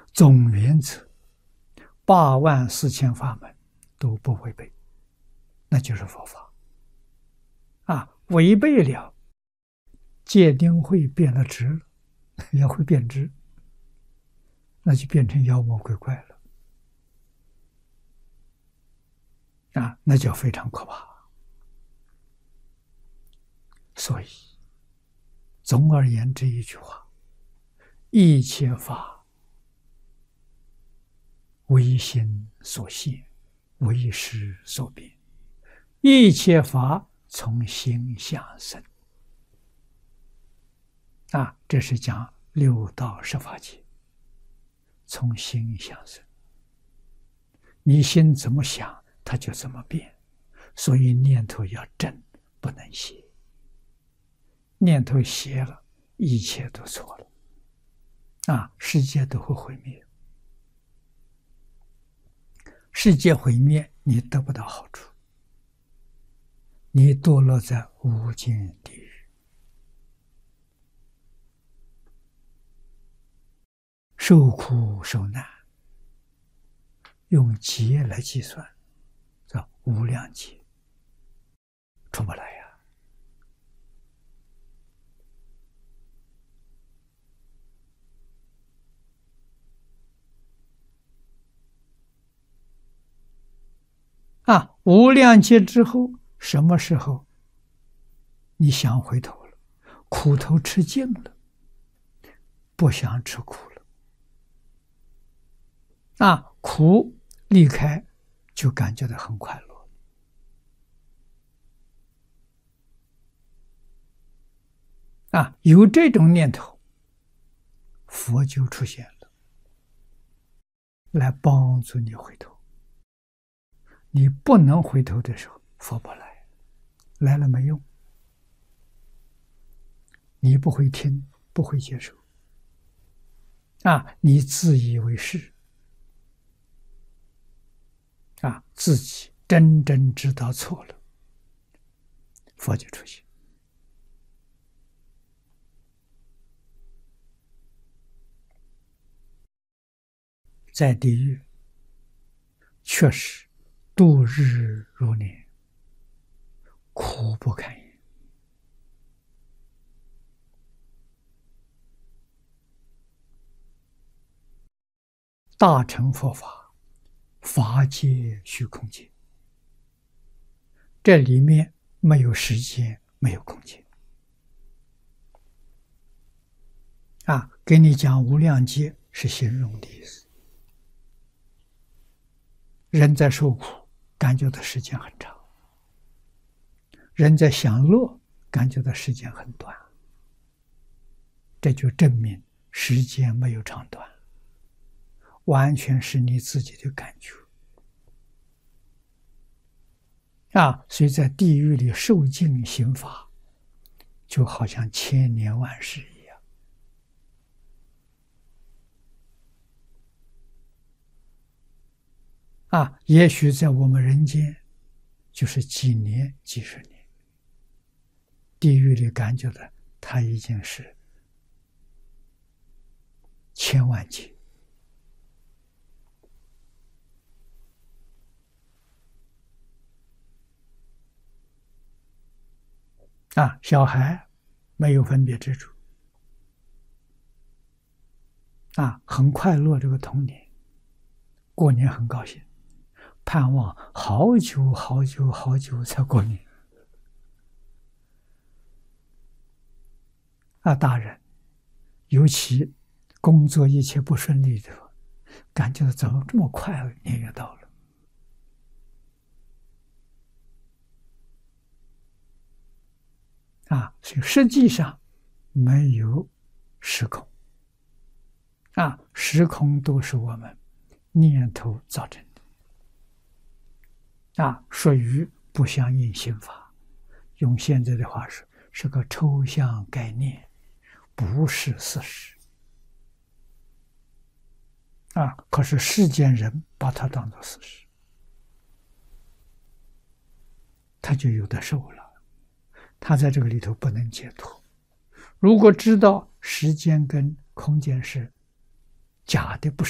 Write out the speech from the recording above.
总原则84000法门都不违背，那就是佛法。违背了，戒定慧变了质了，也会变质，那就变成妖魔鬼怪了。那就非常可怕。所以，总而言之一句话，一切法唯心所现，唯识所变，一切法从心想生。这是讲六道十法界，从心想生。你心怎么想，它就怎么变。所以念头要正，不能邪。念头邪了，一切都错了。世界都会毁灭。世界毁灭，你得不到好处，你堕落在无间地狱，受苦受难，用劫来计算，叫无量劫，出不来呀。无量劫之后，什么时候你想回头了？苦头吃尽了，不想吃苦了。苦离开，就感觉到很快乐。有这种念头，佛就出现了，来帮助你回头。你不能回头的时候，佛不来，来了没用。你不会听，不会接受。你自以为是。自己真正知道错了，佛就出现。在地狱，确实度日如年，苦不堪言。大乘佛法，法界虚空界，这里面没有时间，没有空间。给你讲无量劫是形容的意思。人在受苦，感觉的时间很长；人在享乐，感觉的时间很短。这就证明时间没有长短，完全是你自己的感觉。所以在地狱里受尽刑罚，就好像千年万世一样。也许在我们人间，就是几年、几十年。地狱里感觉的，它已经是千万劫。小孩没有分别之处，很快乐，这个童年，过年很高兴，盼望好久好久好久才过年。大人，尤其工作一切不顺利的时候，感觉怎么这么快，年月到了。所以实际上没有时空。时空都是我们念头造成的。属于不相应心法，用现在的话说，是个抽象概念，不是事实。可是世间人把它当作事实，他就有的受了。他在这个里头不能解脱。如果知道时间跟空间是假的，不是